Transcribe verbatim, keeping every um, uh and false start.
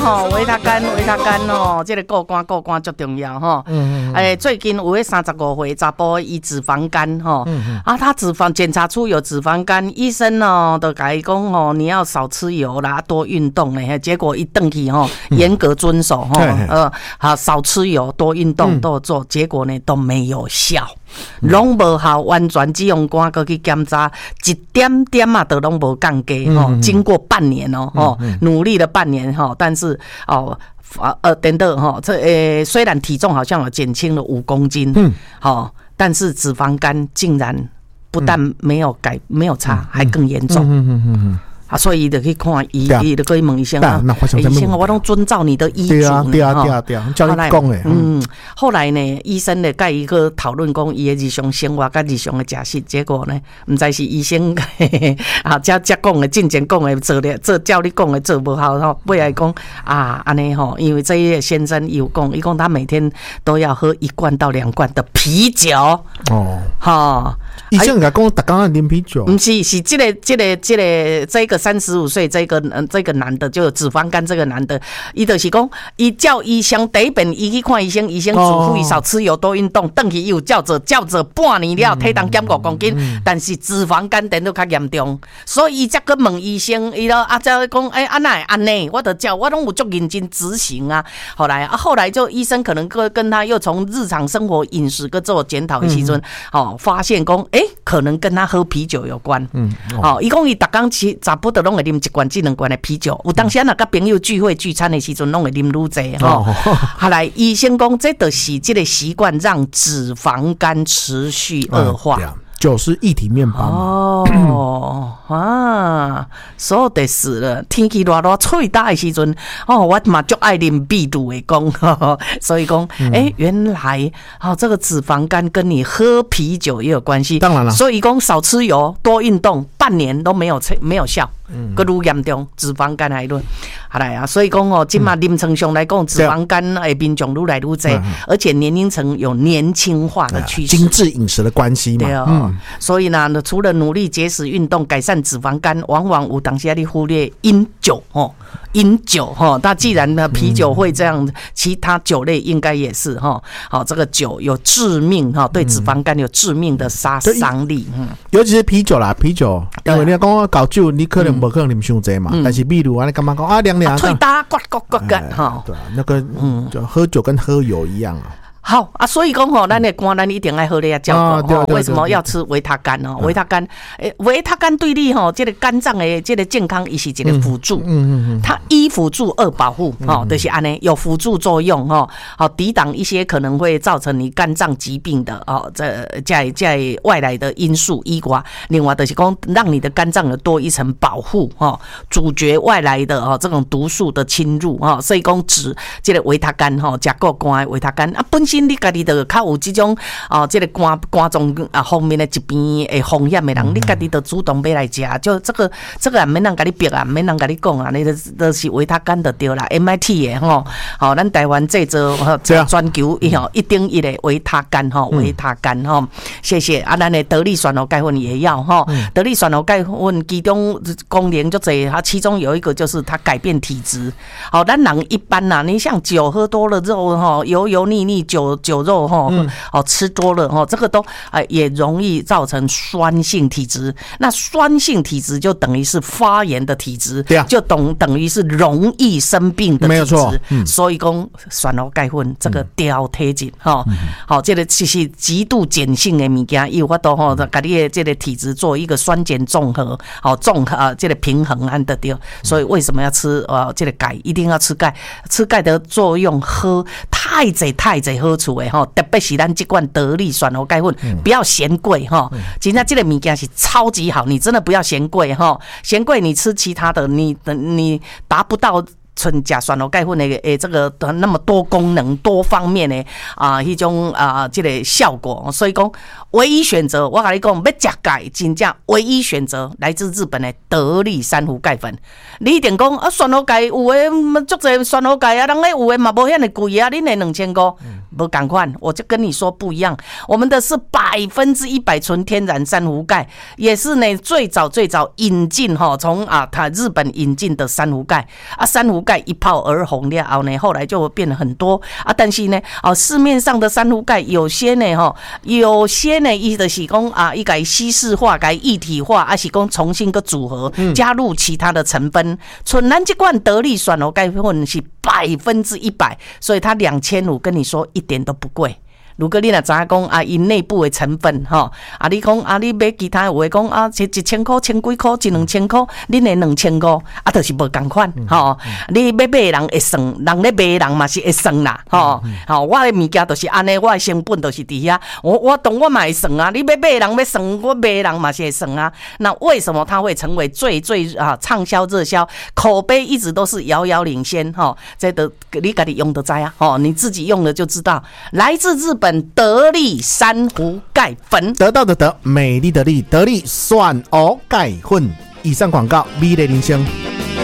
吼，维他干，维他干哦，这个过关过关最重要哈。嗯嗯。哎，最近有个三十五岁查甫伊脂肪肝哈，嗯啊，他脂肪检查出有脂肪肝，医生哦都甲伊讲哦，你要少吃油啦，多运动嘞。结果一顿去吼，严格遵守哈，呃，好少吃油，多运动都做，结果呢都没有效。拢无效，完全只用肝过去检查，一点点啊，都拢无降低吼。经过半年哦，吼，努力了半年吼，但是哦，呃，等等哈，这呃，虽然体重好像有减轻了五公斤，嗯，好，但是脂肪肝竟然不但没有改，没有差，还更严重。嗯嗯嗯嗯。啊，所以就去看医，伊就可以问医生啊，医生啊，我都遵照你的医嘱呢。 对啊，对啊，对啊，照你讲的。 嗯，后来呢，医生呢，甲伊个讨论讲伊的日常生活甲日常的食食，结果呢，唔知是医生啊，才才讲的，进前讲的做咧，做照你讲的做不好吼，尾来讲啊，安尼吼，因为这一先生有讲，伊讲他每天都要喝一罐到两罐的啤酒。哦，哈， 医生甲讲，逐工要啉啤酒。 唔是，是这个，这个，这个，这个。三十五岁这个呃这个男的就有脂肪肝，这个男的，伊就是讲，伊叫医生第一遍伊去看医生，医生嘱咐伊少吃油多运动，等去又叫做叫做半年了，体重减五公斤，嗯、但是脂肪肝等都较严重，所以伊才去问医生，伊咯啊才讲，哎安奈安内，我得叫我拢有足认真执行啊。后来啊后来就医生可能跟跟他又从日常生活饮食个做检讨的时阵，哦发现讲，哎可能跟他喝啤酒有关，嗯，哦伊讲伊逐工吃查不得拢会啉一罐、这两罐的啤酒，有当时啊，甲朋友聚会聚餐的时阵，拢会啉愈济吼。后来医生讲，这就是这个习惯让脂肪肝持续恶化。嗯酒是一体面包哦啊，所以就是了。天气热热吹大的时阵，哦，我嘛就爱啉秘鲁的讲，所以讲，哎、欸，原来哦，这个脂肪肝跟你喝啤酒也有关系。 当然了， 所以讲少吃油，多运动，半年都没有没有效。嗯，更愈严重，脂肪肝还论，好来啊，所以讲哦，今嘛临床上来讲，脂肪肝诶民众愈来愈多，而且年龄层有年轻化的趋势， 精致饮食的关系嘛。 对哦，嗯、所以呢，除了努力节食运动改善脂肪肝，往往有当时你忽略饮酒哦，饮酒哈，那既然呢啤酒会这样，其他酒类应该也是哈。好，这个酒有致命哈，对脂肪肝有致命的杀伤力。嗯， 尤其是啤酒啦，啤酒，因为你讲搞酒，你可能。不可能啉伤济嘛，嗯、但是比如啊，你干嘛讲啊凉凉？ 吹打呱呱呱呱哈， 对啊，那个嗯，就喝酒跟喝油一样啊。 好啊，所以讲吼，咱的肝咱一定爱喝咧照顾吼。为什么要吃维他肝哦？维他肝，诶，维他肝对你吼，这个肝脏的这个健康，也是一个辅助。嗯嗯嗯，它一辅助二保护，吼，就是安尼有辅助作用吼，好抵挡一些可能会造成你肝脏疾病的哦，这在在外来的因素以外，另外就是讲让你的肝脏有多一层保护哈，阻绝外来的哦这种毒素的侵入哈，所以讲指这个维他肝吼，食够肝的维他肝啊本。你家己就较有这种哦，这个肝肝脏啊方面的疾病的风险的人，嗯、你家己就主动要来吃，就这个这个也免人跟你逼啊，免人跟你讲啊，你都是维他肝就对啦 ，M I T 的吼，好，咱台湾这做专求伊吼一定一个维他肝吼，维他肝吼，谢谢啊，咱的得力酸核钙粉也要吼，得力酸核钙粉其中功能就这，它其中有一个就是它改变体质，好，咱人一般呐，你像酒喝多了肉吼，油油腻腻酒。酒肉哈，嗯、哦吃多了哈，这个都啊也容易造成酸性体质。那酸性体质就等于是发炎的体质，对啊，就等等于是容易生病的体质。没有错，嗯、所以讲酸核钙粉这个调体质哈，好、嗯，这个其实极度碱性的物件，有法度哈，把你的这个体质做一个酸碱综合，好综合啊，这个平衡安得掉。所以为什么要吃呃这个钙？一定要吃钙，吃钙的作用喝太济太济喝。处的吼，特别是咱这罐得力酸核钙粉，不要嫌贵哈。真正这个物件是超级好，你真的不要嫌贵哈。嫌贵你吃其他的，你你达不到。纯甲酸核钙粉的诶，这个那么多功能、多方面的啊，一种啊，这个效果，所以讲唯一选择，我跟你讲，要吃钙，真正唯一选择来自日本的得力珊瑚钙粉。你一定讲啊，酸核钙有诶，足侪酸核钙啊，人咧有诶嘛无遐尼贵啊，恁诶两千五，无不赶快，我就跟你说不一样，我们的是百分之一百纯天然珊瑚钙，也是呢最早最早引进哈，从啊它日本引进的珊瑚钙啊，珊瑚钙一炮而红了后呢，后来就变了很多啊，但是呢，哦市面上的珊瑚钙有些呢哈，有些呢伊就是讲啊，伊改稀释化、改一体化，啊是讲重新个组合，加入其他的成分，纯咱这罐得力选哦钙粉是百分之一百，所以它两千五，跟你说一点都不贵。如果你若知影讲啊，因内部的成分吼，啊，你讲啊，你买其他有诶讲啊，一一千块、千几块、一两千块，恁诶两千五，啊，就是无共款吼。你要买的人会算，人咧买的人嘛是会算啦，吼。吼，我诶物件就是安尼，我诶成本就是伫遐，我我懂我嘛会算啊。你要买的人要算，我买的人嘛是会算啊。那为什么它会成为最最啊畅销热销，口碑一直都是遥遥领先？吼，这都你家己用得知啊，吼，你自己用了就知道，来自日本。得力珊瑚钙粉， 得到的得，美丽的丽，得力蒜藕钙粉。以上广告，美丽人生。